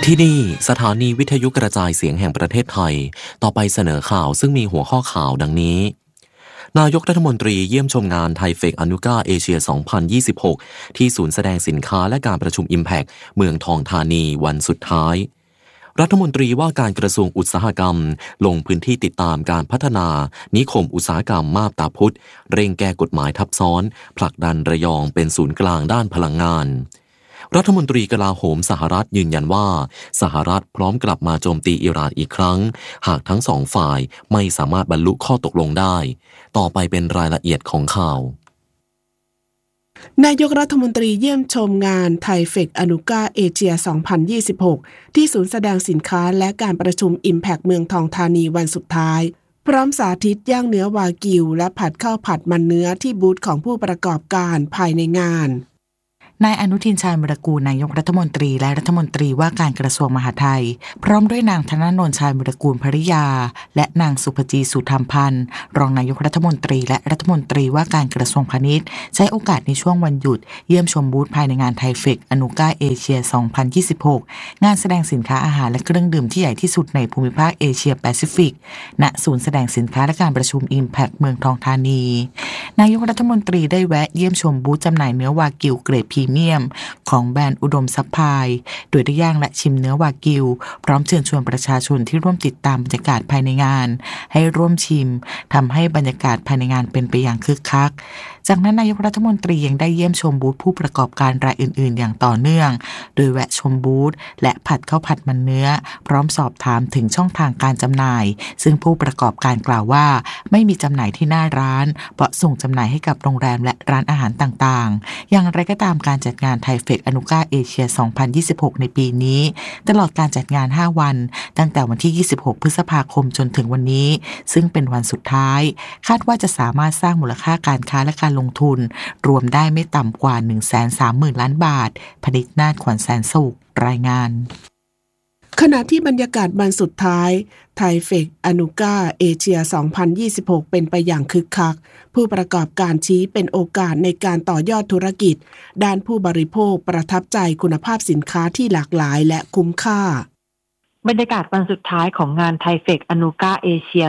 ที่นี่สถานีวิทยุกระจายเสียงแห่งประเทศไทยต่อไปเสนอข่าวซึ่งมีหัวข้อข่าวดังนี้นายกรัฐมนตรีเยี่ยมชมงานไทเฟกอนุกาเอเชีย 2026 ที่ศูนย์แสดงสินค้าและการประชุม Impact เมืองทองธานีวันสุดท้ายรัฐมนตรีว่าการกระทรวงอุตสาหกรรมลงพื้นที่ติดตามการพัฒนานิคมอุตสาหกรรมมาบตาพุธเร่งแก้กฎหมายทับซ้อนผลักดันระยองเป็นศูนย์กลางด้านพลังงานรัฐมนตรีกลาโหมสหรัฐยืนยันว่าสหรัฐพร้อมกลับมาโจมตีอิหร่านอีกครั้งหากทั้งสองฝ่ายไม่สามารถบรรลุข้อตกลงได้ต่อไปเป็นรายละเอียดของข่าวนายกรัฐมนตรีเยี่ยมชมงานไทเฟกอนุกาเอเชีย 2026 ที่ศูนย์แสดงสินค้าและการประชุม Impact เมืองทองธานีวันสุดท้ายพร้อมสาธิตย่างเนื้อวากิวและผัดข้าวผัดมันเนื้อที่บูธของผู้ประกอบการภายในงานนายอนุทินชาญวิรากูลนายกรัฐมนตรีและรัฐมนตรีว่าการกระทรวงมหาดไทยพร้อมด้วยนางธนนนท์ชาญวิรากูลภริยาและนางสุภจีสุธรรมพันธ์รองนายกรัฐมนตรีและรัฐมนตรีว่าการกระทรวงพาณิชย์ใช้โอกาสในช่วงวันหยุดเยี่ยมชมบูธภายในงานไทเฟกอนุกาเอเชีย 2026 งานแสดงสินค้าอาหารและเครื่องดื่มที่ใหญ่ที่สุดในภูมิภาคเอเชียแปซิฟิกณศูนย์แสดงสินค้าและการประชุม Impact เมืองทองธานีนายกรัฐมนตรีได้แวะเยี่ยมชมบูธจำหน่ายเนื้อวากิวเกรดพรีเมียมของแบรนด์อุดมซัพพลายโดยได้ย่างและชิมเนื้อวากิวพร้อมเชิญชวนประชาชนที่ร่วมติดตามบรรยากาศภายในงานให้ร่วมชิมทำให้บรรยากาศภายในงานเป็นไปอย่างคึกคักจากนั้นนายกรัฐมนตรียังได้เยี่ยมชมบูธผู้ประกอบการรายอื่นๆอย่างต่อเนื่องโดยแวะชมบูธและผัดข้าวผัดมันเนื้อพร้อมสอบถามถึงช่องทางการจำหน่ายซึ่งผู้ประกอบการกล่าวว่าไม่มีจำหน่ายที่หน้าร้านเพราะส่งจำหน่ายให้กับโรงแรมและร้านอาหารต่างๆอย่างไรก็ตามการจัดงานไทเฟกอนุกาเอเชีย 2026 ในปีนี้ตลอดการจัดงาน5วันตั้งแต่วันที่ 26 พฤษภาคมจนถึงวันนี้ซึ่งเป็นวันสุดท้ายคาดว่าจะสามารถสร้างมูลค่าการค้าและการลงทุนรวมได้ไม่ต่ำกว่า 130,000 ล้านบาทพนิษฐ์นาฏขวัญแสนสุขรายงานขณะที่บรรยากาศวันสุดท้ายไทเฟกอนุกาเอเชีย 2026 เป็นไปอย่างคึกคักผู้ประกอบการชี้เป็นโอกาสในการต่อยอดธุรกิจด้านผู้บริโภคประทับใจคุณภาพสินค้าที่หลากหลายและคุ้มค่าบรรยากาศวันสุดท้ายของงานไทเฟกอนุกาเอเชีย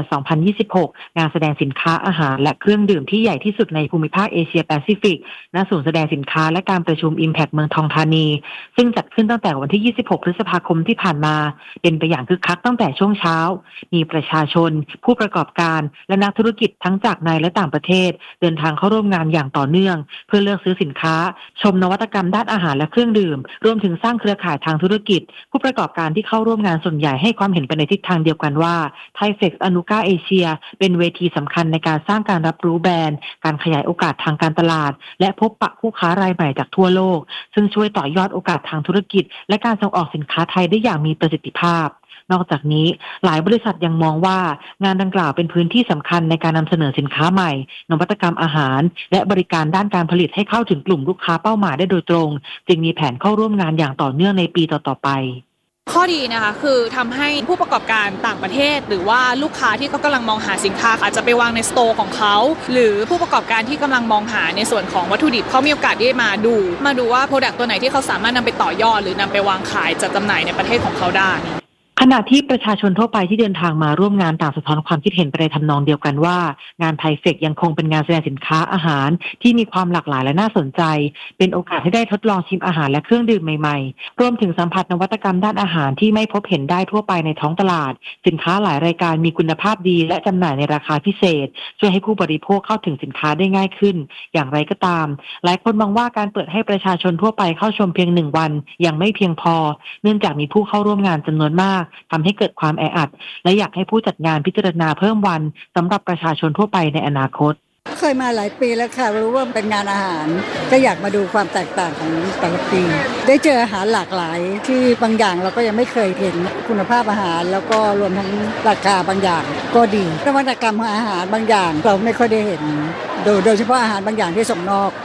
2026 งานแสดงสินค้าอาหารและเครื่องดื่มที่ใหญ่ที่สุดในภูมิภาคเอเชียแปซิฟิกณศูนย์แสดงสินค้าและการประชุม Impact เมืองทองธานีซึ่งจัดขึ้นตั้งแต่วันที่ 26 พฤษภาคมที่ผ่านมาเป็นไปอย่างคึกคักตั้งแต่ช่วงเช้ามีประชาชนผู้ประกอบการและนักธุรกิจทั้งจากในและต่างประเทศเดินทางเข้าร่วมงานอย่างต่อเนื่องเพื่อเลือกซื้อสินค้าชมนวัตกรรมด้านอาหารและเครื่องดื่มรวมถึงสร้างเครือข่ายทางธุรกิจผู้ประกอบการที่เข้าร่วมงานส่วนใหญ่ให้ความเห็นไปในทิศทางเดียวกันว่าไทเฟกอนุกาเอเชียเป็นเวทีสำคัญในการสร้างการรับรู้แบรนด์การขยายโอกาสทางการตลาดและพบปะผู้ค้ารายใหม่จากทั่วโลกซึ่งช่วยต่อยอดโอกาสทางธุรกิจและการส่งออกสินค้าไทยได้อย่างมีประสิทธิภาพนอกจากนี้หลายบริษัทยังมองว่างานดังกล่าวเป็นพื้นที่สำคัญในการนำเสนอสินค้าใหม่นวัตกรรมอาหารและบริการด้านการผลิตให้เข้าถึงกลุ่มลูกค้าเป้าหมายได้โดยตรงจึงมีแผนเข้าร่วมงานอย่างต่อเนื่องในปีต่อๆไปข้อดีนะคะคือทำให้ผู้ประกอบการต่างประเทศหรือว่าลูกค้าที่เขากำลังมองหาสินค้าอาจจะไปวางในสโตร์ของเขาหรือผู้ประกอบการที่กำลังมองหาในส่วนของวัตถุดิบเขามีโอกาสได้มาดูว่าโปรดักต์ตัวไหนที่เขาสามารถนำไปต่อยอดหรือนำไปวางขายจัดจำหน่ายในประเทศของเขาได้ขณะที่ประชาชนทั่วไปที่เดินทางมาร่วมงานต่างสะท้อนความคิดเห็นไปในทำนองเดียวกันว่างานไทเฟกยังคงเป็นงานแสดงสินค้าอาหารที่มีความหลากหลายและน่าสนใจเป็นโอกาสให้ได้ทดลองชิมอาหารและเครื่องดื่มใหม่ๆรวมถึงสัมผัสนวัตกรรมด้านอาหารที่ไม่พบเห็นได้ทั่วไปในท้องตลาดสินค้าหลายรายการมีคุณภาพดีและจำหน่ายในราคาพิเศษช่วยให้ผู้บริโภคเข้าถึงสินค้าได้ง่ายขึ้นอย่างไรก็ตามหลายคนมองว่าการเปิดให้ประชาชนทั่วไปเข้าชมเพียง1 วันยังไม่เพียงพอเนื่องจากมีผู้เข้าร่วมงานจำนวนมากทำให้เกิดความแออัดและอยากให้ผู้จัดงานพิจารณาเพิ่มวันสำหรับประชาชนทั่วไปในอนาคตเคยมาหลายปีแล้วค่ะรู้ว่าเป็นงานอาหารก็อยากมาดูความแตกต่างของแต่ละปีได้เจออาหารหลากหลายที่บางอย่างเราก็ยังไม่เคยเห็นคุณภาพอาหารแล้วก็รวมทั้งราคาบางอย่างก็ดีนวัตกรรมของอาหารบางอย่างเราไม่ค่อยได้เห็นโดยเฉพาะอาหารบางอย่างที่ส่งนอกข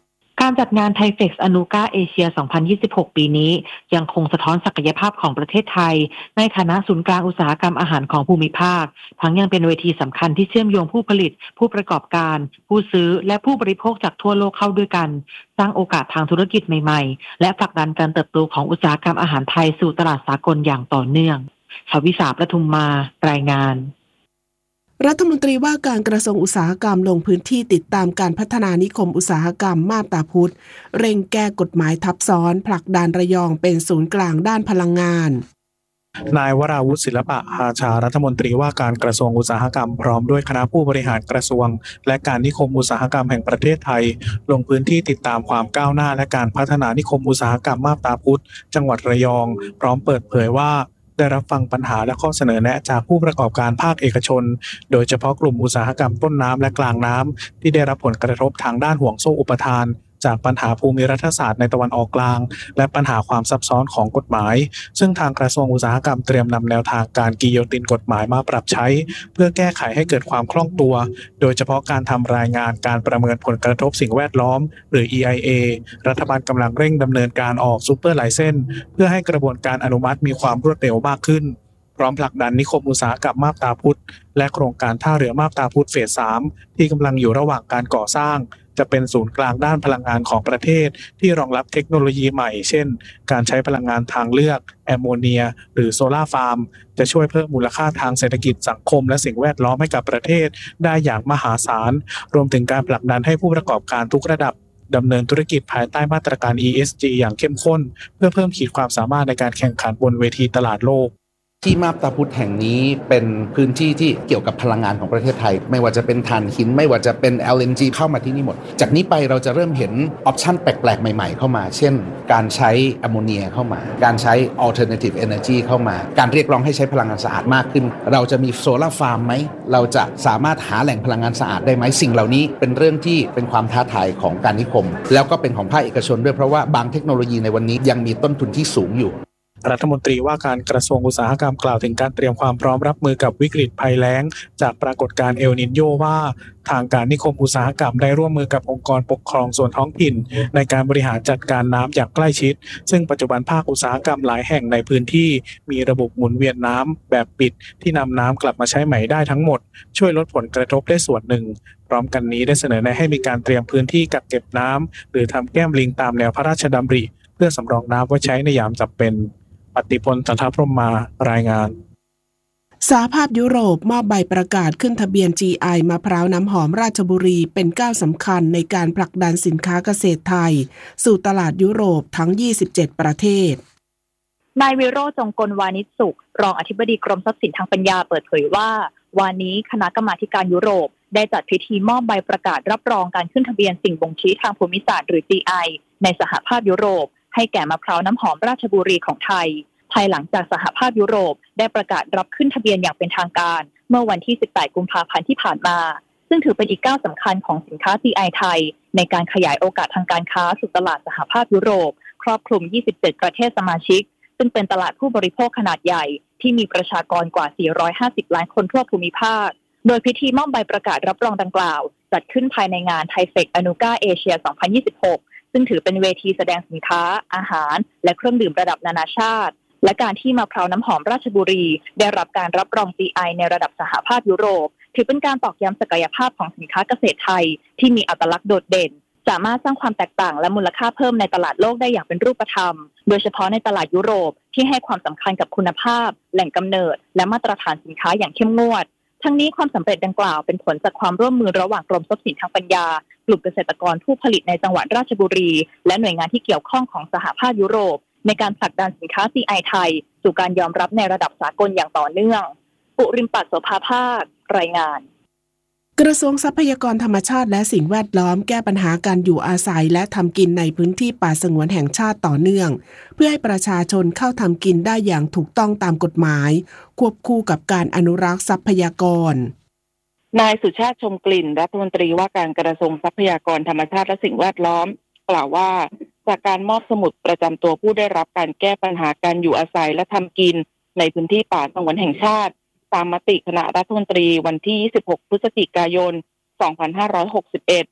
การจัดงานไทเฟกอนูกาเอเชีย 2026 ปีนี้ยังคงสะท้อนศักยภาพของประเทศไทยในฐานะศูนย์กลางอุตสาหกรรมอาหารของภูมิภาคทั้งยังเป็นเวทีสำคัญที่เชื่อมโยงผู้ผลิตผู้ประกอบการผู้ซื้อและผู้บริโภคจากทั่วโลกเข้าด้วยกันสร้างโอกาสทางธุรกิจใหม่ๆและผลักดันการเติบโตของอุตสาหกรรมอาหารไทยสู่ตลาดสากลอย่างต่อเนื่องชวิสาประทุมมารายงานรัฐมนตรีว่าการกระทรวงอุตสาหกรรมลงพื้นที่ติดตามการพัฒนานิคมอุตสาหกรรมมาบตาพุธเร่งแก้กฎหมายทับซ้อนผลักดันระยองเป็นศูนย์กลางด้านพลังงานนายวราวุฒิศิลปะอาชารัฐมนตรีว่าการกระทรวงอุตสาหกรรมพร้อมด้วยคณะผู้บริหารกระทรวงและการนิคมอุตสาหกรรมแห่งประเทศไทยลงพื้นที่ติดตามความก้าวหน้าและการพัฒนานิคมอุตสาหกรรมมาบตาพุธจังหวัดระยองพร้อมเปิดเผยว่าได้รับฟังปัญหาและข้อเสนอแนะจากผู้ประกอบการภาคเอกชนโดยเฉพาะกลุ่มอุตสาหกรรมต้นน้ำและกลางน้ำที่ได้รับผลกระทบทางด้านห่วงโซ่อุปทานจากปัญหาภูมิรัฐศาสตร์ในตะวันออกกลางและปัญหาความซับซ้อนของกฎหมายซึ่งทางกระทรวงอุตสาหกรรมเตรียมนำแนวทางการกิโยตินกฎหมายมาปรับใช้เพื่อแก้ไขให้เกิดความคล่องตัวโดยเฉพาะการทำรายงานการประเมินผลกระทบสิ่งแวดล้อมหรือ EIA รัฐบาลกำลังเร่งดำเนินการออกซูเปอร์ไลเซนส์เพื่อให้กระบวนการอนุมัติมีความรวดเร็วมากขึ้นพร้อมผลักดันนิคมอุตสาหกรรมมาบตาพุธและโครงการท่าเรือมาบตาพุธเฟส 3ที่กำลังอยู่ระหว่างการก่อสร้างจะเป็นศูนย์กลางด้านพลังงานของประเทศที่รองรับเทคโนโลยีใหม่เช่นการใช้พลังงานทางเลือกแอมโมเนียหรือโซล่าร์ฟาร์มจะช่วยเพิ่มมูลค่าทางเศรษฐกิจสังคมและสิ่งแวดล้อมให้กับประเทศได้อย่างมหาศาลรวมถึงการผลักดันให้ผู้ประกอบการทุกระดับดำเนินธุรกิจภายใต้มาตรการ ESG อย่างเข้มข้นเพื่อเพิ่มขีดความสามารถในการแข่งขันบนเวทีตลาดโลกที่มาบตาพุธแห่งนี้เป็นพื้นที่ที่เกี่ยวกับพลังงานของประเทศไทยไม่ว่าจะเป็นถ่านหินไม่ว่าจะเป็น LNG เข้ามาที่นี่หมดจากนี้ไปเราจะเริ่มเห็นออปชันแปลกๆใหม่ๆเข้ามาเช่นการใช้แอมโมเนียเข้ามาการใช้ alternative energy เข้ามาการเรียกร้องให้ใช้พลังงานสะอาดมากขึ้นเราจะมีโซล่าร์ฟาร์มไหมเราจะสามารถหาแหล่งพลังงานสะอาดได้ไหมสิ่งเหล่านี้เป็นเรื่องที่เป็นความท้าทายของการนิคมแล้วก็เป็นของภาคเอกชนด้วยเพราะว่าบางเทคโนโลยีในวันนี้ยังมีต้นทุนที่สูงอยู่รัฐมนตรีว่าการกระทรวงอุตสาหกรรมกล่าวถึงการเตรียมความพร้อมรับมือกับวิกฤตภัยแล้งจากปรากฏการณ์เอลนิโญว่าทางการนิคมอุตสาหกรรมได้ร่วมมือกับองค์กรปกครองส่วนท้องถิ่นในการบริหารจัดการน้ำอย่างใกล้ชิดซึ่งปัจจุบันภาคอุตสาหกรรมหลายแห่งในพื้นที่มีระบบหมุนเวียนน้ำแบบปิดที่นำน้ำกลับมาใช้ใหม่ได้ทั้งหมดช่วยลดผลกระทบได้ส่วนหนึ่งพร้อมกันนี้ได้เสนอแนะให้มีการเตรียมพื้นที่กักเก็บน้ำหรือทำแก้มลิงตามแนวพระราชดำริเพื่อสำรองน้ำไว้ใช้ในยามจำเป็นปฏิพล จันทพรหมารายงานสหภาพยุโรปมอบใบประกาศขึ้นทะเบียน GI มะพร้าวน้ำหอมราชบุรีเป็นก้าวสำคัญในการผลักดันสินค้าเกษตรไทยสู่ตลาดยุโรปทั้ง27ประเทศนายวิโรจน์ จงกลวานิชสุขรองอธิบดีกรมทรัพย์สินทางปัญญาเปิดเผยว่าวันนี้คณะกรรมาธิการยุโรปได้จัดพิธีมอบใบประกาศรับรองการขึ้นทะเบียนสิ่งบ่งชี้ทางภูมิศาสตร์หรือ GI ในสหภาพยุโรปให้แก่มะพร้าวน้ำหอมราชบุรีของไทยภายหลังจากสหภาพยุโรปได้ประกาศรับขึ้นทะเบียนอย่างเป็นทางการเมื่อวันที่18กุมภาพันธ์ที่ผ่านมาซึ่งถือเป็นอีกก้าวสำคัญของสินค้า GI ไทยในการขยายโอกาสทางการค้าสู่ตลาดสหภาพยุโรปครอบคลุม27ประเทศสมาชิกซึ่งเป็นตลาดผู้บริโภคขนาดใหญ่ที่มีประชากรกว่า450ล้านคนทั่วภูมิภาคโดยพิธีมอบใบประกาศรับรองดังกล่าวจัดขึ้นภายในงานไทเฟกอนูกาเอเชีย 2026ซึ่งถือเป็นเวทีแสดงสินค้าอาหารและเครื่องดื่มระดับนานาชาติและการที่มะพร้าวน้ำหอมราชบุรีได้รับการรับรอง GI ในระดับสหภาพยุโรปถือเป็นการตอกย้ำศักยภาพของสินค้าเกษตรไทยที่มีอัตลักษณ์โดดเด่นสามารถสร้างความแตกต่างและมูลค่าเพิ่มในตลาดโลกได้อย่างเป็นรูปธรรมโดยเฉพาะในตลาดยุโรปที่ให้ความสำคัญกับคุณภาพแหล่งกำเนิดและมาตรฐานสินค้าอย่างเข้มงวดทั้งนี้ความสำเร็จดังกล่าวเป็นผลจากความร่วมมือระหว่างกรมทรัพย์สินทางปัญญากลุ่มเกษตรกรผู้ผลิตในจังหวัดราชบุรีและหน่วยงานที่เกี่ยวข้องของสหภาพยุโรปในการผลักดันสินค้า GI ไทยสู่การยอมรับในระดับสากลอย่างต่อเนื่องปุริมปัตย์ โสภาภาครายงานกระทรวงทรัพยากรธรรมชาติและสิ่งแวดล้อมแก้ปัญหาการอยู่อาศัยและทำกินในพื้นที่ป่าสงวนแห่งชาติต่อเนื่องเพื่อให้ประชาชนเข้าทำกินได้อย่างถูกต้องตามกฎหมายควบคู่กับการอนุรักษ์ทรัพยากรนายสุชาติชมกลิ่นรัฐมนตรีว่าการกระทรวงทรัพยากรธรรมชาติและสิ่งแวดล้อมกล่าวว่าจากการมอบสมุดประจำตัวผู้ได้รับการแก้ปัญหาการอยู่อาศัยและทำกินในพื้นที่ป่าสงวนแห่งชาติตามมติคณะรัฐมนตรีวันที่26พฤศจิกายน2561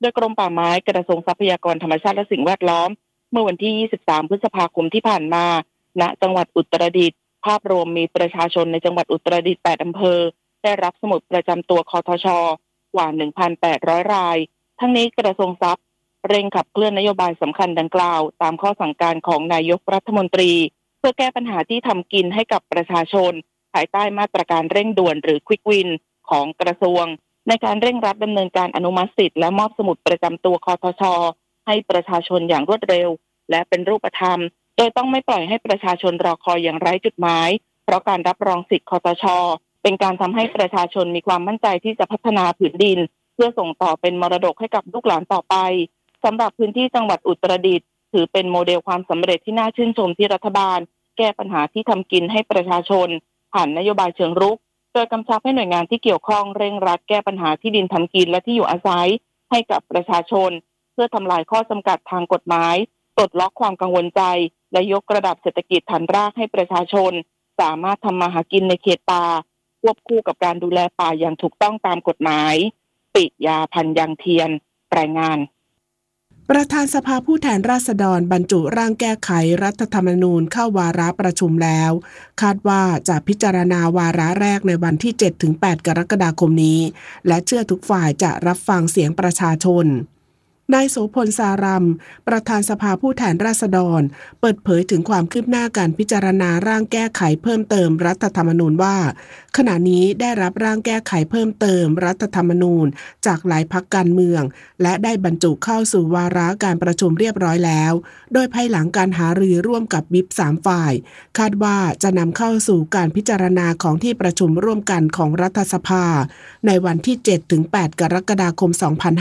โดยกรมป่าไม้กระทรวงทรัพยากรธรรมชาติและสิ่งแวดล้อมเมื่อวันที่23พฤษภาคมที่ผ่านมาณจังหวัดอุตรดิตถ์ภาพรวมมีประชาชนในจังหวัดอุตรดิตถ์8อำเภอได้รับสมุดประจำตัวคทช.กว่า 1,800 รายทั้งนี้กระทรวงทรัพย์เร่งขับเคลื่อนนโยบายสำคัญดังกล่าวตามข้อสั่งการของนายกรัฐมนตรีเพื่อแก้ปัญหาที่ทำกินให้กับประชาชนภายใต้มาตรการเร่งด่วนหรือ Quick Win ของกระทรวงในการเร่งรัดดำเนินการอนุมัติสิทธิ์และมอบสมุดประจำตัวคทช.ให้ประชาชนอย่างรวดเร็วและเป็นรูปธรรมโดยต้องไม่ปล่อยให้ประชาชนรอคอยอย่างไร้จุดหมายเพราะการรับรองสิทธิ์คทช.เป็นการทำให้ประชาชนมีความมั่นใจที่จะพัฒนาผืนดินเพื่อส่งต่อเป็นมรดกให้กับลูกหลานต่อไปสำหรับพื้นที่จังหวัดอุตรดิตถ์ถือเป็นโมเดลความสำเร็จที่น่าชื่นชมที่รัฐบาลแก้ปัญหาที่ทำกินให้ประชาชนผ่านนโยบายเชิงรุกโดยกำชับให้หน่วยงานที่เกี่ยวข้องเร่งรัดแก้ปัญหาที่ดินทำกินและที่อยู่อาศัยให้กับประชาชนเพื่อทำลายข้อจำกัดทางกฎหมายปลดล็อกความกังวลใจและยกระดับเศรษฐกิจฐานรากให้ประชาชนสามารถทำมาหากินในเขตป่าควบคู่กับการดูแลป่าอย่างถูกต้องตามกฎหมายปิยาพันธ์ยังเทียนรายงานประธานสภาผู้แทนราษฎรบรรจุร่างแก้ไขรัฐธรรมนูญเข้าวาระประชุมแล้วคาดว่าจะพิจารณาวาระแรกในวันที่ 7-8 กรกฎาคมนี้และเชื่อทุกฝ่ายจะรับฟังเสียงประชาชนนายโสพลสารัมประธานสภาผู้แทนราษฎรเปิดเผยถึงความคืบหน้าการพิจารณาร่างแก้ไขเพิ่มเติมรัฐธรรมนูญว่าขณะนี้ได้รับร่างแก้ไขเพิ่มเติมรัฐธรรมนูญจากหลายพรรคการเมืองและได้บรรจุเข้าสู่วาระการประชุมเรียบร้อยแล้วโดยภายหลังการหารือร่วมกับวิป3ฝ่ายคาดว่าจะนำเข้าสู่การพิจารณาของที่ประชุมร่วมกันของรัฐสภาในวันที่ 7-8 กรกฎาคม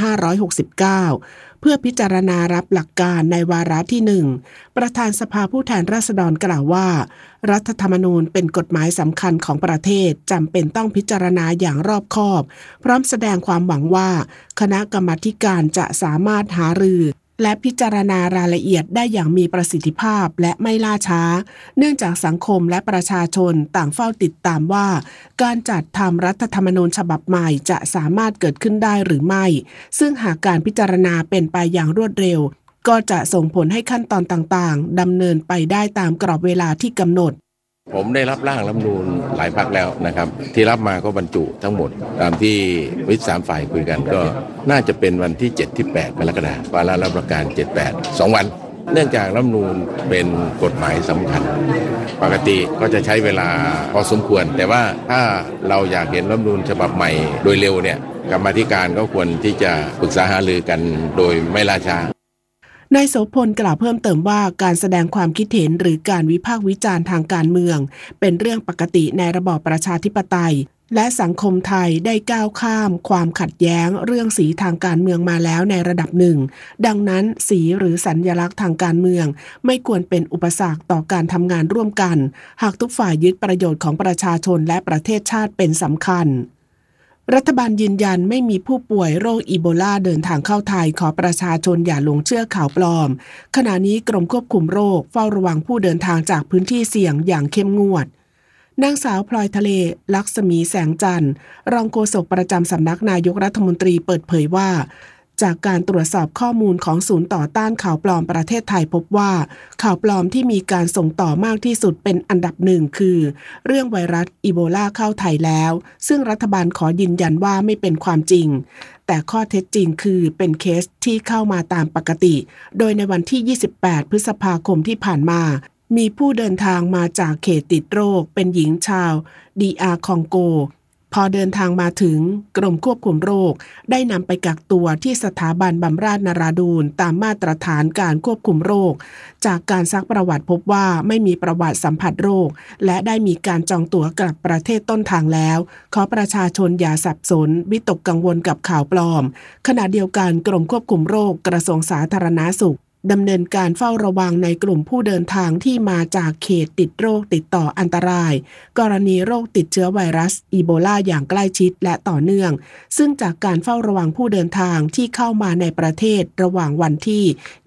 2569เพื่อพิจารณารับหลักการในวาระที่ 1ประธานสภาผู้แทนราษฎรกล่าวว่ารัฐธรรมนูญเป็นกฎหมายสำคัญของประเทศจำเป็นต้องพิจารณาอย่างรอบคอบพร้อมแสดงความหวังว่าคณะกรรมาธิการจะสามารถหารือและพิจารณารายละเอียดได้อย่างมีประสิทธิภาพและไม่ล่าช้าเนื่องจากสังคมและประชาชนต่างเฝ้าติดตามว่าการจัดทำรัฐธรรมนูญฉบับใหม่จะสามารถเกิดขึ้นได้หรือไม่ซึ่งหากการพิจารณาเป็นไปอย่างรวดเร็วก็จะส่งผลให้ขั้นตอนต่างๆดำเนินไปได้ตามกรอบเวลาที่กำหนดผมได้รับร่างรัฐธรรมนูญหลายพรรคแล้วนะครับที่รับมาก็บรรจุทั้งหมดตามที่วิป3ฝ่ายคุยกันก็น่าจะเป็นวันที่7-8 กรกฎาคมวาระรับประกาศ7-8 2 วันเนื่องจากรัฐธรรมนูญเป็นกฎหมายสำคัญปกติก็จะใช้เวลาพอสมควรแต่ว่าถ้าเราอยากเห็นรัฐธรรมนูญฉบับใหม่โดยเร็วเนี่ยกรรมาธิการก็ควรที่จะปรึกษาหารือกันโดยไม่ล่าช้านายโสพลกล่าวเพิ่มเติมว่าการแสดงความคิดเห็นหรือการวิพากษ์วิจารณ์ทางการเมืองเป็นเรื่องปกติในระบอบประชาธิปไตยและสังคมไทยได้ก้าวข้ามความขัดแย้งเรื่องสีทางการเมืองมาแล้วในระดับหนึ่งดังนั้นสีหรือสัญลักษณ์ทางการเมืองไม่ควรเป็นอุปสรรคต่อการทำงานร่วมกันหากทุกฝ่ายยึดประโยชน์ของประชาชนและประเทศชาติเป็นสำคัญรัฐบาลยืนยันไม่มีผู้ป่วยโรคอีโบลาเดินทางเข้าไทยขอประชาชนอย่าหลงเชื่อข่าวปลอมขณะนี้กรมควบคุมโรคเฝ้าระวังผู้เดินทางจากพื้นที่เสี่ยงอย่างเข้มงวดนางสาวพลอยทะเลลักษมีแสงจันทร์รองโฆษกประจำสำนักนายกรัฐมนตรีเปิดเผยว่าจากการตรวจสอบข้อมูลของศูนย์ต่อต้านข่าวปลอมประเทศไทยพบว่าข่าวปลอมที่มีการส่งต่อมากที่สุดเป็นอันดับหนึ่งคือเรื่องไวรัสอีโบลาเข้าไทยแล้วซึ่งรัฐบาลขอยืนยันว่าไม่เป็นความจริงแต่ข้อเท็จจริงคือเป็นเคสที่เข้ามาตามปกติโดยในวันที่28พฤษภาคมที่ผ่านมามีผู้เดินทางมาจากเขตติดโรคเป็นหญิงชาวDRคองโกพอเดินทางมาถึงกรมควบคุมโรคได้นำไปกักตัวที่สถาบันบำราศนราดูรตามมาตรฐานการควบคุมโรคจากการซักประวัติพบว่าไม่มีประวัติสัมผัสโรคและได้มีการจองตั๋วกลับประเทศต้นทางแล้วขอประชาชนอย่าสับสนวิตกกังวลกับข่าวปลอมขณะเดียวกันกรมควบคุมโรคกระทรวงสาธารณสุขดำเนินการเฝ้าระวังในกลุ่มผู้เดินทางที่มาจากเขตติดโรคติดต่ออันตรายกรณีโรคติดเชื้อไวรัสอีโบลาอย่างใกล้ชิดและต่อเนื่องซึ่งจากการเฝ้าระวังผู้เดินทางที่เข้ามาในประเทศระหว่างวันที่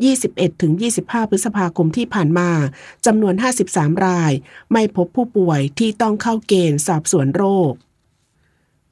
21-25 พฤษภาคมที่ผ่านมาจำนวน53รายไม่พบผู้ป่วยที่ต้องเข้าเกณฑ์สอบสวนโรค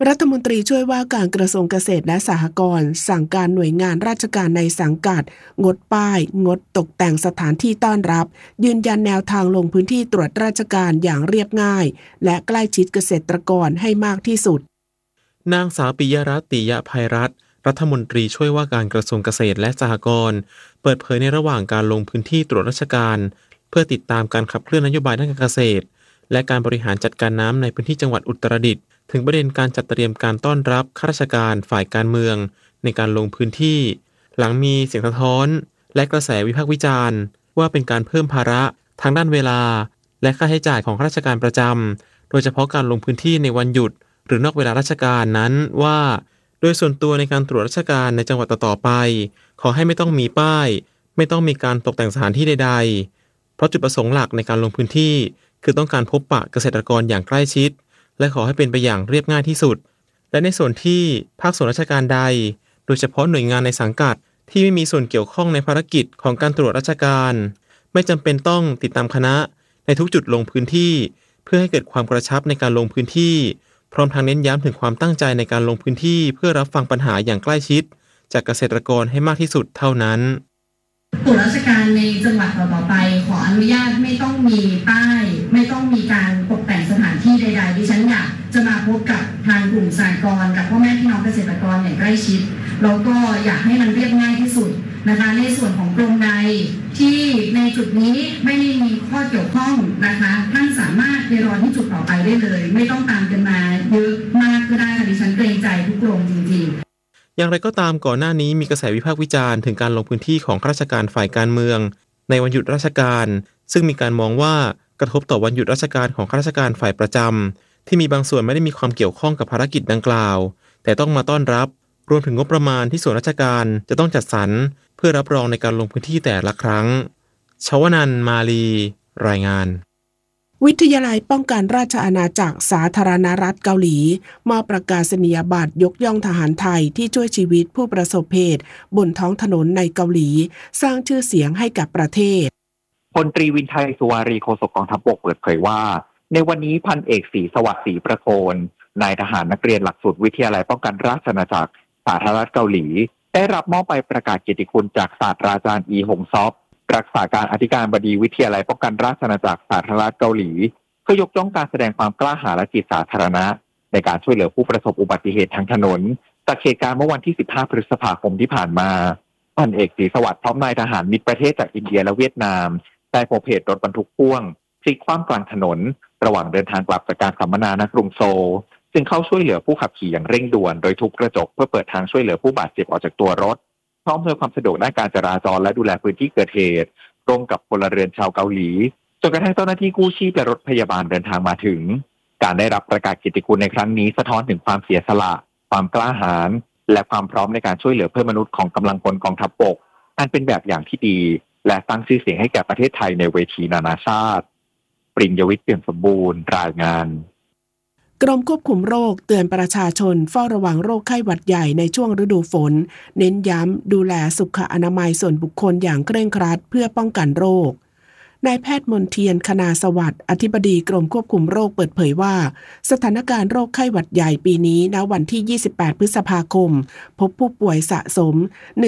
รัฐมนตรีช่วยว่าการกระทรวงเกษตรและสหกรณ์สั่งการหน่วยงานราชการในสังกัดงดป้ายงดตกแต่งสถานที่ต้อนรับยืนยันแนวทางลงพื้นที่ตรวจราชการอย่างเรียบง่ายและใกล้ชิดเกษตรกรให้มากที่สุดนางสาวปิยรัตน์ ติยภัยรัตน์รัฐมนตรีช่วยว่าการกระทรวงเกษตรและสหกรณ์เปิดเผยในระหว่างการลงพื้นที่ตรวจราชการเพื่อติดตามการขับเคลื่อนนโยบายด้านการเกษตรและการบริหารจัดการน้ำในพื้นที่จังหวัดอุตรดิตถ์ถึงประเด็นการจัดเตรียมการต้อนรับข้าราชการฝ่ายการเมืองในการลงพื้นที่หลังมีเสียงสะท้อนและกระแสวิพากษ์วิจารณ์ว่าเป็นการเพิ่มภาระทางด้านเวลาและค่าใช้จ่ายของข้าราชการประจำโดยเฉพาะการลงพื้นที่ในวันหยุดหรือนอกเวลาราชการนั้นว่าโดยส่วนตัวในการตรวจราชการในจังหวัดต่อไปขอให้ไม่ต้องมีป้ายไม่ต้องมีการตกแต่งสถานที่ใดๆเพราะจุดประสงค์หลักในการลงพื้นที่คือต้องการพบปะเกษตรกรอย่างใกล้ชิดและขอให้เป็นไปอย่างเรียบง่ายที่สุดและในส่วนที่ภาคส่วนราชการใดโดยเฉพาะหน่วยงานในสังกัดที่ไม่มีส่วนเกี่ยวข้องในภารกิจของการตรวจราชการไม่จำเป็นต้องติดตามคณะในทุกจุดลงพื้นที่เพื่อให้เกิดความกระชับในการลงพื้นที่พร้อมทั้งเน้นย้ำถึงความตั้งใจในการลงพื้นที่เพื่อรับฟังปัญหาอย่างใกล้ชิดจากเกษตรกรให้มากที่สุดเท่านั้นตรวจราชการในจังหวัดต่อไปขออนุญาตไม่ต้องมีป้ายไม่ต้องมีการตกแต่งสถานที่ใดๆดิฉันอยากจะมาพบกับทางกลุ่มสหกรณ์กับพ่อแม่พี่น้องเกษตรกรอย่างใกล้ชิดแล้วก็อยากให้มันเรียบง่ายที่สุดนะคะในส่วนของกรมใดที่ในจุดนี้ไม่ได้มีข้อเกี่ยวข้องนะคะท่านสามารถไปรอที่จุดต่อไปได้เลยไม่ต้องตามกันมาเยอะมากก็ได้ค่ะดิฉันเกรงใจทุกกรมจริงๆอย่างไรก็ตามก่อนหน้านี้มีกระแสวิพากษ์วิจารณ์ถึงการลงพื้นที่ของข้าราชการฝ่ายการเมืองในวันหยุดราชการซึ่งมีการมองว่ากระทบต่อวันหยุดราชการของข้าราชการฝ่ายประจำที่มีบางส่วนไม่ได้มีความเกี่ยวข้องกับภารกิจดังกล่าวแต่ต้องมาต้อนรับรวมถึงงบประมาณที่ส่วนราชการจะต้องจัดสรรเพื่อรับรองในการลงพื้นที่แต่ละครั้งชวนันท์ มาลีรายงานวิทยาลัยป้องกันราชอาณาจักรสาธารณรัฐเกาหลีมอบประกาศนียบัตรยกย่องทหารไทยที่ช่วยชีวิตผู้ประสบเหตุบนท้องถนนในเกาหลีสร้างชื่อเสียงให้กับประเทศพลตรีวินไทยสุวารีโฆษกกองทัพบกเปิดเผยว่าในวันนี้พันเอกศรีสวัสดิ์ศรีประโคนนายทหารนักเรียนหลักสูตรวิทยาลัยป้องกันราชอาณาจักรสาธารณรัฐเกาหลีได้รับมอบใบประกาศเกียรติคุณจากศาสตราจารย์อีฮงซอฟรักษาการอธิการบดีวิทยาลัยป้องกันราชอาณาจักรสาธารณรัฐเกาหลีเพื่อยกย่องการแสดงความกล้าหาญและจิตสาธารณะในการช่วยเหลือผู้ประสบอุบัติเหตุทางถนนจากเหตุการณ์เมื่อวันที่15พฤษภาคมที่ผ่านมาพันเอกศรีสวัสดิ์พร้อมนายทหารมิตรประเทศจากอินเดียและเวียดนามได้พบเหตุรถบรรทุกพ่วงพลิกคว่ำกลางถนนระหว่างเดินทางกลับจากการสัมมนาณกรุงโซลจึงเข้าช่วยเหลือผู้ขับขี่อย่างเร่งด่วนโดยทุบกระจกเพื่อเปิดทางช่วยเหลือผู้บาดเจ็บออกจากตัวรถพร้อมอำนวยความสะดวกด้านการจราจรและดูแลพื้นที่เกิดเหตุร่วมกับพลเรือนชาวเกาหลีจนกระทั่งเจ้าหน้าที่กู้ชีพและรถพยาบาลเดินทางมาถึงการได้รับประกาศเกียรติคุณในครั้งนี้สะท้อนถึงความเสียสละความกล้าหาญและความพร้อมในการช่วยเหลือเพื่อนมนุษย์ของกำลังพลกองทัพบกอันเป็นแบบอย่างที่ดีและสร้างชื่อเสียงให้แก่ประเทศไทยในเวทีนานาชาติปริญญวิทย์ เปี่ยมสมบูรณ์รายงานกรมควบคุมโรคเตือนประชาชนเฝ้าระวังโรคไข้หวัดใหญ่ในช่วงฤดูฝนเน้นย้ำดูแลสุขอนามัยส่วนบุคคลอย่างเคร่งครัดเพื่อป้องกันโรคนายแพทย์มนเทียน คณาสวัสดิ์อธิบดีกรมควบคุมโรคเปิดเผยว่าสถานการณ์โรคไข้หวัดใหญ่ปีนี้ณวันที่28พฤษภาคมพบผู้ป่วยสะสม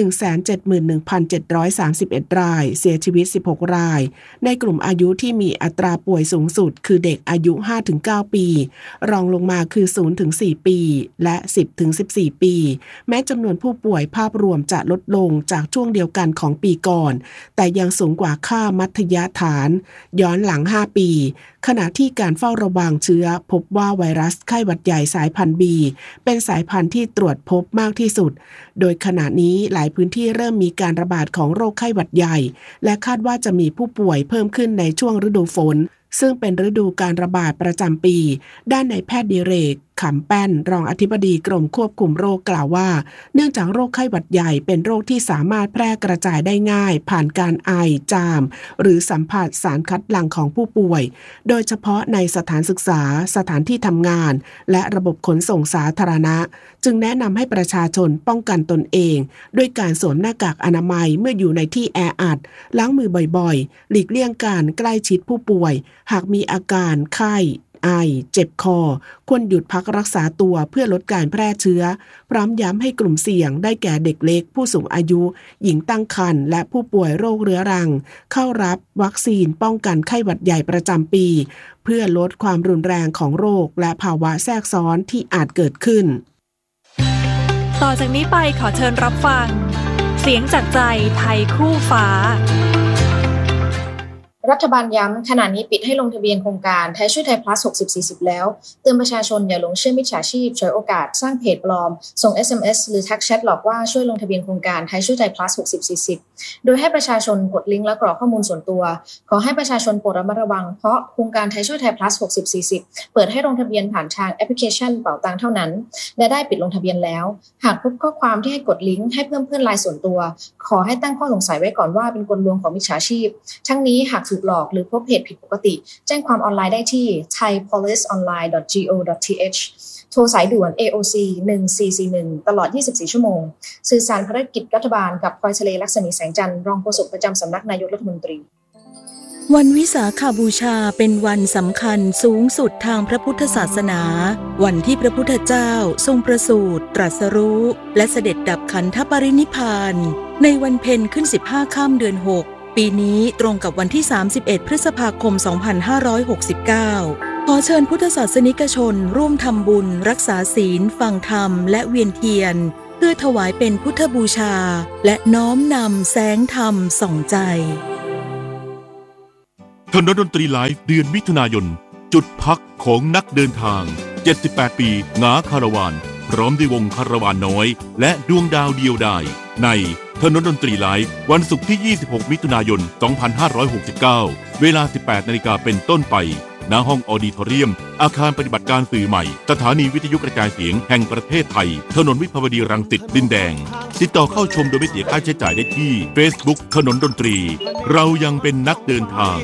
171,731 รายเสียชีวิต16รายในกลุ่มอายุที่มีอัตราป่วยสูงสุดคือเด็กอายุ 5-9 ปีรองลงมาคือ 0-4 ปีและ 10-14 ปีแม้จำนวนผู้ป่วยภาพรวมจะลดลงจากช่วงเดียวกันของปีก่อนแต่ยังสูงกว่าค่ามัธยฐานย้อนหลัง5ปีขณะที่การเฝ้าระวังเชื้อพบว่าไวรัสไข้หวัดใหญ่สายพันธุ์ B เป็นสายพันธุ์ที่ตรวจพบมากที่สุดโดยขณะนี้หลายพื้นที่เริ่มมีการระบาดของโรคไข้หวัดใหญ่และคาดว่าจะมีผู้ป่วยเพิ่มขึ้นในช่วงฤดูฝนซึ่งเป็นฤดูการระบาดประจำปีด้านนายแพทย์ดิเรกขำแป้นรองอธิบดีกรมควบคุมโรคกล่าวว่าเนื่องจากโรคไข้หวัดใหญ่เป็นโรคที่สามารถแพร่กระจายได้ง่ายผ่านการไอจามหรือสัมผัสสารคัดหลั่งของผู้ป่วยโดยเฉพาะในสถานศึกษาสถานที่ทำงานและระบบขนส่งสาธารณะจึงแนะนำให้ประชาชนป้องกันตนเองด้วยการสวมหน้ากากอนามัยเมื่ออยู่ในที่แออัดล้างมือบ่อยๆหลีกเลี่ยงการใกล้ชิดผู้ป่วยหากมีอาการไข้ไอเจ็บคอควรหยุดพักรักษาตัวเพื่อลดการแพร่เชื้อพร้อมย้ำให้กลุ่มเสี่ยงได้แก่เด็กเล็กผู้สูงอายุหญิงตั้งครรภ์และผู้ป่วยโรคเรื้อรังเข้ารับวัคซีนป้องกันไข้หวัดใหญ่ประจำปีเพื่อลดความรุนแรงของโรคและภาวะแทรกซ้อนที่อาจเกิดขึ้นต่อจากนี้ไปขอเชิญรับฟังเสียงจากใจไทยคู่ฟ้ารัฐบาลย้ำขณะนี้ปิดให้ลงทะเบียนโครงการไทยช่วยไทย plus 60-40 แล้วเตือนประชาชนอย่าหลงเชื่อมิจฉาชีพฉวยโอกาสสร้างเพจปลอมส่ง SMS หรือทักแชทหลอกว่าช่วยลงทะเบียนโครงการไทยช่วยไทย plus 60-40 โดยให้ประชาชนกดลิงก์และกรอกข้อมูลส่วนตัวขอให้ประชาชนโปรดระมัดระวังเพราะโครงการไทยช่วยไทย plus 60-40 เปิดให้ลงทะเบียนผ่านทางแอปพลิเคชันเป๋าตังเท่านั้นและได้ปิดลงทะเบียนแล้วหากพบข้อความที่ให้กดลิงก์ให้เพื่อนไลน์ส่วนตัวขอให้ตั้งข้อสงสัยไว้ก่อนว่าเป็นกลลวงของมิจฉาชีพทั้งนี้หากถูกหลอกหรือพบเหตุผิดปกติแจ้งความออนไลน์ได้ที่ thaipoliceonline.go.th โทรสายด่วน AOC 1441ตลอด24ชั่วโมงสื่อสารภารกิจรัฐบาลกับพลอยทะเลลักษณีแสงจันทร์รองโฆษกประจำสำนักนายกรัฐมนตรีวันวิสาขบูชาเป็นวันสำคัญสูงสุดทางพระพุทธศาสนาวันที่พระพุทธเจ้าทรงประสูติตรัสรู้และเสด็จดับขันธปรินิพพานในวันเพ็ญขึ้น15ค่ำเดือน6ปีนี้ตรงกับวันที่31พฤษภาคม2569ขอเชิญพุทธศาสนิกชนร่วมทำบุญรักษาศีลฟังธรรมและเวียนเทียนเพื่อถวายเป็นพุทธบูชาและน้อมนำแสงธรรมส่องใจถนนดนตรีไลฟ์เดือนมิถุนายนจุดพักของนักเดินทาง78ปีหงาคาราวานพร้อมด้วยวงคาราวานน้อยและดวงดาวเดียวดายในถนนดนตรีไลฟ์วันศุกร์ที่26มิถุนายน2569เวลา 18 นาฬิกาเป็นต้นไปณห้องออดิทอเรียมอาคารปฏิบัติการสื่อใหม่สถานีวิทยุกระจายเสียงแห่งประเทศไทยถนนวิภาวดีรังสิตดินแดงติดต่อเข้าชมโดยไม่เสียค่าใช้จ่ายได้ที่ Facebook ถนนดนตรีเรายังเป็นนักเดินทาง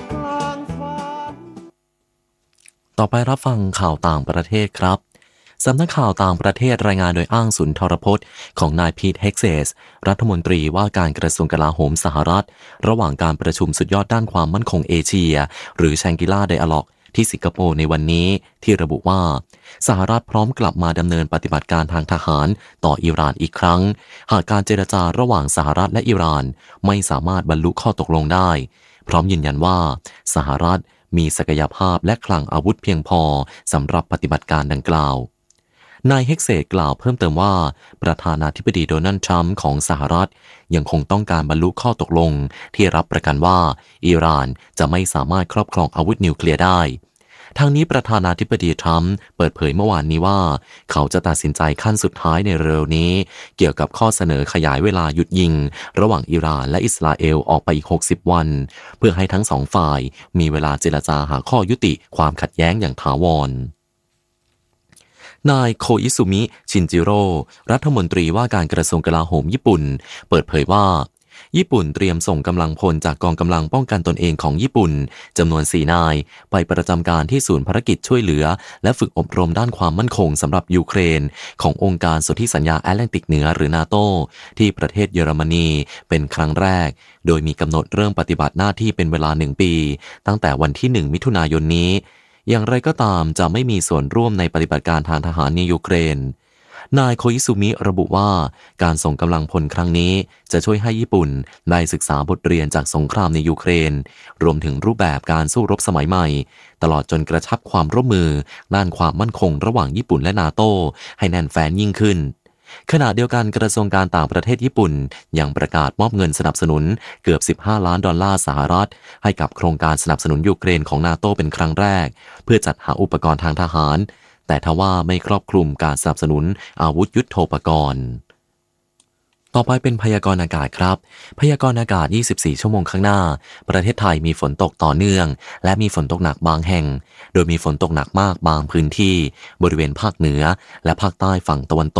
ต่อไปรับฟังข่าวต่างประเทศครับสำนักข่าวต่างประเทศรายงานโดยอ้างสุนทรพจน์ของนายพีทเฮกเซสรัฐมนตรีว่าการกระทรวงกลาโหมสหรัฐระหว่างการประชุมสุดยอดด้านความมั่นคงเอเชียหรือแชงกิล่าไดอะล็อกที่สิงคโปร์ในวันนี้ที่ระบุว่าสหรัฐพร้อมกลับมาดำเนินปฏิบัติการทางทหารต่ออิหร่านอีกครั้งหากการเจรจาระหว่างสหรัฐและอิหร่านไม่สามารถบรรลุข้อตกลงได้พร้อมยืนยันว่าสหรัฐมีศักยภาพและคลังอาวุธเพียงพอสำหรับปฏิบัติการดังกล่าวนายเฮกเซกล่าวเพิ่มเติมว่าประธานาธิบดีโดนัลด์ทรัมป์ของสหรัฐยังคงต้องการบรรลุข้อตกลงที่รับประกันว่าอิหร่านจะไม่สามารถครอบครองอาวุธนิวเคลียร์ได้ทางนี้ประธานาธิบดีทรัมป์เปิดเผยเมื่อวานนี้ว่าเขาจะตัดสินใจขั้นสุดท้ายในเร็วนี้เกี่ยวกับข้อเสนอขยายเวลาหยุดยิงระหว่างอิหร่านและอิสราเอลออกไปอีก60วันเพื่อให้ทั้งสองฝ่ายมีเวลาเจรจาหาข้อยุติความขัดแย้งอย่างถาวรนายโคอิซุมิชินจิโร่รัฐมนตรีว่าการกระทรวงกลาโหมญี่ปุ่นเปิดเผยว่าญี่ปุ่นเตรียมส่งกำลังพลจากกองกำลังป้องกันตนเองของญี่ปุ่นจำนวน4นายไปประจำการที่ศูนย์ภารกิจช่วยเหลือและฝึกอบรมด้านความมั่นคงสำหรับยูเครนขององค์การสนธิสัญญาแอตแลนติกเหนือหรือนาโตที่ประเทศเยอรมนีเป็นครั้งแรกโดยมีกำหนดเริ่มปฏิบัติหน้าที่เป็นเวลา1ปีตั้งแต่วันที่1มิถุนายนนี้อย่างไรก็ตามจะไม่มีส่วนร่วมในปฏิบัติการทางทหารในยูเครนนายโคอิซุมิระบุว่าการส่งกำลังพลครั้งนี้จะช่วยให้ญี่ปุ่นได้ศึกษาบทเรียนจากสงครามในยูเครนรวมถึงรูปแบบการสู้รบสมัยใหม่ตลอดจนกระชับความร่วมมือด้านความมั่นคงระหว่างญี่ปุ่นและนาโต้ให้แน่นแฟ้นยิ่งขึ้นขณะเดียวกันกระทรวงการต่างประเทศญี่ปุ่นยังประกาศมอบเงินสนับสนุนเกือบ15ล้านดอลลาร์สหรัฐให้กับโครงการสนับสนุนยูเครนของนาโต้เป็นครั้งแรกเพื่อจัดหาอุปกรณ์ทางทหารแต่ทว่าไม่ครอบคลุมการสนับสนุนอาวุธยุทโธปกรณ์ต่อไปเป็นพยากรณ์อากาศครับพยากรณ์อากาศ24ชั่วโมงข้างหน้าประเทศไทยมีฝนตกต่อเนื่องและมีฝนตกหนักบางแห่งโดยมีฝนตกหนักมากบางพื้นที่บริเวณภาคเหนือและภาคใต้ฝั่งตะวันตก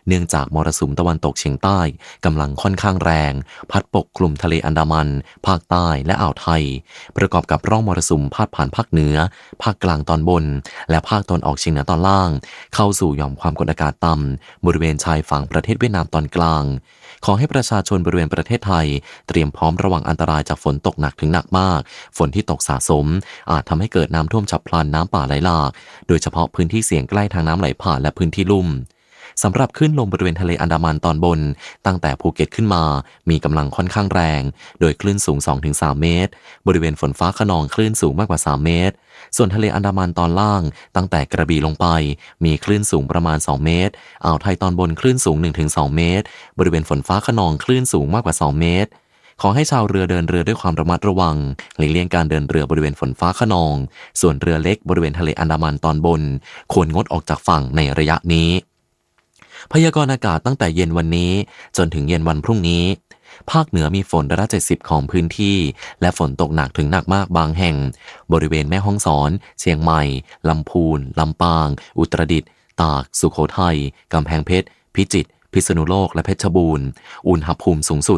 เนื่องจากมรสุมตะวันตกเฉียงใต้กำลังค่อนข้างแรงพัดปกคลุมทะเลอันดามันภาคใต้และอ่าวไทยประกอบกับร่องมรสุมพาดผ่านภาคเหนือภาคกลางตอนบนและภาคตะวันออกเฉียงเหนือตอนล่างเข้าสู่หย่อมความกดอากาศต่ำบริเวณชายฝั่งประเทศเวียดนามตอนกลางขอให้ประชาชนบริเวณประเทศไทยเตรียมพร้อมระวังอันตรายจากฝนตกหนักถึงหนักมากฝนที่ตกสะสมอาจทำให้เกิดน้ำท่วมฉับพลันน้ำป่าไหลหลากโดยเฉพาะพื้นที่เสี่ยงใกล้ทางน้ำไหลผ่านและพื้นที่ลุ่มสำหรับคลื่นลมบริเวณทะเลอันดามันตอนบนตั้งแต่ภูเก็ตขึ้นมามีกำลังค่อนข้างแรงโดยคลื่นสูง 2-3 เมตรบริเวณฝนฟ้าคะนองคลื่นสูงมากกว่า3เมตรส่วนทะเลอันดามันตอนล่างตั้งแต่กระบี่ลงไปมีคลื่นสูงประมาณ2เมตรอ่าวไทยตอนบนคลื่นสูง 1-2 เมตรบริเวณฝนฟ้าคะนองคลื่นสูงมากกว่า2เมตรขอให้ชาวเรือเดินเรือด้วยความระมัดระวังหลีกเลี่ยงการเดินเรือบริเวณฝนฟ้าคะนองส่วนเรือเล็กบริเวณทะเลอันดามันตอนบนควรงดออกจากฝั่งในระยะนี้พยากรณ์อากาศตั้งแต่เย็นวันนี้จนถึงเย็นวันพรุ่งนี้ภาคเหนือมีฝน70%ของพื้นที่และฝนตกหนักถึงหนักมากบางแห่งบริเวณแม่ฮ่องสอนเชียงใหม่ลำพูนลำปางอุตรดิตถ์ตากสุโขทัยกำแพงเพชรพิจิตรพิษณุโลกและเพชรบูรณ์อุณหภูมิสูงสุด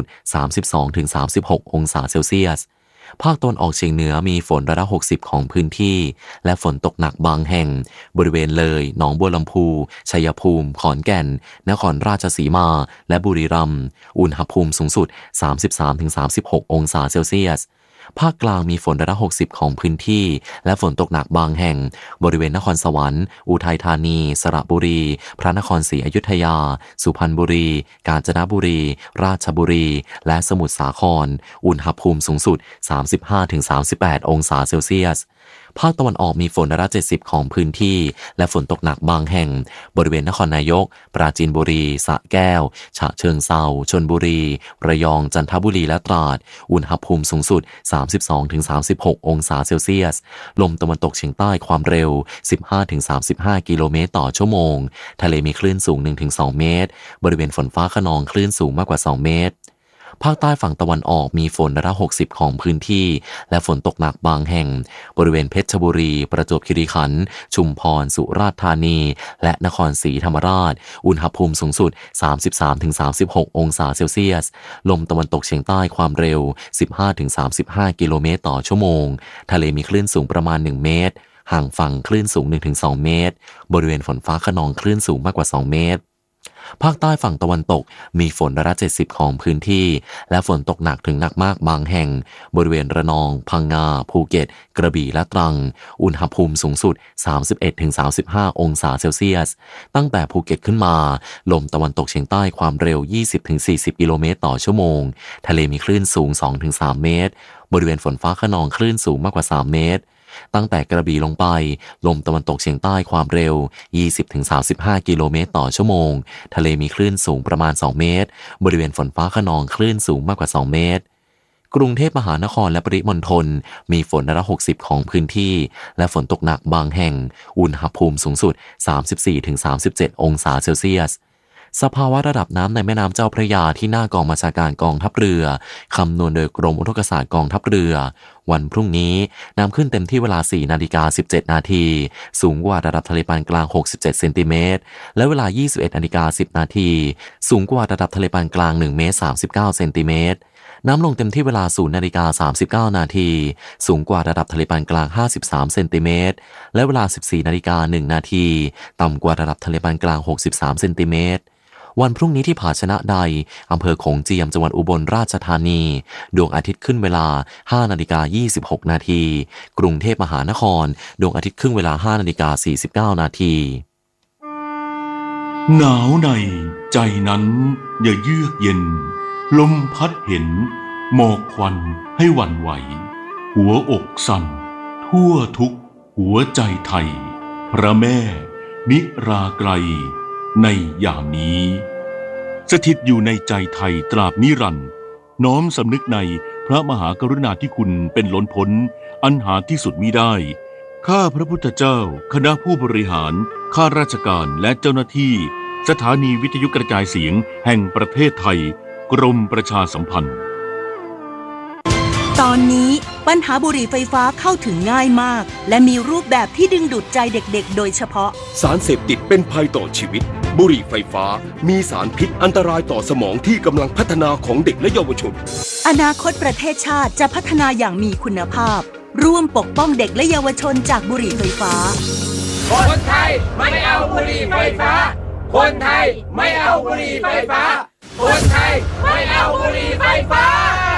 32-36 องศาเซลเซียสภาคตะวันออกเฉียงเหนือมีฝน60%ของพื้นที่และฝนตกหนักบางแห่งบริเวณเลยหนองบัวลำพูชัยภูมิขอนแก่นนครราชสีมาและบุรีรัมย์อุณหภูมิสูงสุด 33-36 องศาเซลเซียสภาคกลางมีฝน60%ของพื้นที่และฝนตกหนักบางแห่งบริเวณนครสวรรค์อุทัยธานีสระบุรีพระนครศรีอยุธยาสุพรรณบุรีกาญจนบุรีราชบุรีและสมุทรสาครอุณหภูมิสูงสุด 35-38 องศาเซลเซียสภาคตะวันออกมีฝน70%ของพื้นที่และฝนตกหนักบางแห่งบริเวณนครนายกปราจีนบุรีสระแก้วฉะเชิงเทราชลบุรีระยองจันทบุรีและตราดอุณหภูมิสูงสุด 32-36 องศาเซลเซียสลมตะวันตกเฉียงใต้ความเร็ว 15-35 กิโลเมตรต่อชั่วโมงทะเลมีคลื่นสูง 1-2 เมตรบริเวณฝนฟ้าคะนองคลื่นสูงมากกว่า2เมตรภาคใต้ฝั่งตะวันออกมีฝน60%ของพื้นที่และฝนตกหนักบางแห่งบริเวณเพชรบุรีประจวบคีรีขันธ์ชุมพรสุราษฎร์ธานีและนครศรีธรรมราชอุณหภูมิสูงสุด 33-36 องศาเซลเซียสลมตะวันตกเฉียงใต้ความเร็ว 15-35 กิโลเมตรต่อชั่วโมงทะเลมีคลื่นสูงประมาณ1เมตรห่างฝั่งคลื่นสูง 1-2 เมตรบริเวณฝนฟ้าคะนองคลื่นสูงมากกว่า2เมตรภาคใต้ฝั่งตะวันตกมีฝน70%ของพื้นที่และฝนตกหนักถึงหนักมากบางแห่งบริเวณระนองพังงาภูเก็ตกระบี่และตรังอุณหภูมิสูงสุด 31-35 องศาเซลเซียสตั้งแต่ภูเก็ตขึ้นมาลมตะวันตกเฉียงใต้ความเร็ว 20-40 กิโลเมตรต่อชั่วโมงทะเลมีคลื่นสูง 2-3 เมตรบริเวณฝนฟ้าคะนองคลื่นสูงมากกว่า3เมตรตั้งแต่กระบี่ลงไปลมตะวันตกเฉียงใต้ความเร็ว 20-35 กิโลเมตรต่อชั่วโมงทะเลมีคลื่นสูงประมาณ2เมตรบริเวณฝนฟ้าคะนองคลื่นสูงมากกว่า2เมตรกรุงเทพมหานครและปริมณฑลมีฝน60%ของพื้นที่และฝนตกหนักบางแห่งอุณหภูมิสูงสุด 34-37 องศาเซลเซียสสภาวะระดับน้ำในแม่น้ำเจ้าพระยาที่หน้ากองบัญชาการกองทัพเรือคำนวณโดยกรมอุทกศาสตร์กองทัพเรือวันพรุ่งนี้น้ำขึ้นเต็มที่เวลา 4:17 นาทีสูงกว่าระดับทะเลปานกลาง67เซนติเมตรและเวลา 21:10 นาทีสูงกว่าระดับทะเลปานกลาง1เมตร39เซนติเมตรน้ำลงเต็มที่เวลา 0:39 นาทีสูงกว่าระดับทะเลปานกลาง53เซนติเมตรและเวลา 14:01 นาทีต่ำกว่าระดับทะเลปานกลาง63เซนติเมตรวันพรุ่งนี้ที่ผาชนะใดอำเภอโขงเจียมจังหวัดอุบลราชธานีดวงอาทิตย์ขึ้นเวลา 5:26 นาทีกรุงเทพมหานครดวงอาทิตย์ขึ้นเวลา 5:49 นาทีหนาวในใจนั้นอย่าเยือกเย็นลมพัดเห็นหมอกควันให้หวั่นไหวหัวอกสั่นทั่วทุกหัวใจไทยพระแม่นิราไกลในยามนี้สถิตอยู่ในใจไทยตราบนิรันดร์น้อมสำนึกในพระมหากรุณาธิคุณเป็นล้นพ้นอันหาที่สุดมิได้ข้าพระพุทธเจ้าคณะผู้บริหารข้าราชการและเจ้าหน้าที่สถานีวิทยุกระจายเสียงแห่งประเทศไทยกรมประชาสัมพันธ์ตอนนี้ปัญหาบุหรี่ไฟฟ้าเข้าถึงง่ายมากและมีรูปแบบที่ดึงดูดใจเด็กๆโดยเฉพาะสารเสพติดเป็นภัยต่อชีวิตบุหรี่ไฟฟ้ามีสารพิษอันตรายต่อสมองที่กำลังพัฒนาของเด็กและเยาวชนอนาคตประเทศชาติจะพัฒนาอย่างมีคุณภาพร่วมปกป้องเด็กและเยาวชนจากบุหรี่ไฟฟ้าคนไทยไม่เอาบุหรี่ไฟฟ้าคนไทยไม่เอาบุหรี่ไฟฟ้าคนไทยไม่เอาบุหรี่ไฟฟ้า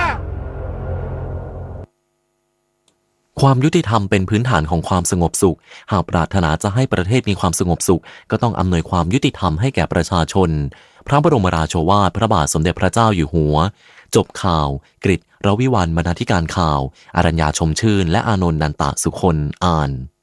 ความยุติธรรมเป็นพื้นฐานของความสงบสุขหากปรารถนาจะให้ประเทศมีความสงบสุขก็ต้องอำนวยความยุติธรรมให้แก่ประชาชนพระบรมราโชวาทพระบาทสมเด็จพระเจ้าอยู่หัวจบข่าวกฤษ รวิวรรณบรรณาธิการข่าวอรัญญาชมชื่นและอานนท์นันตะสุคนอ่าน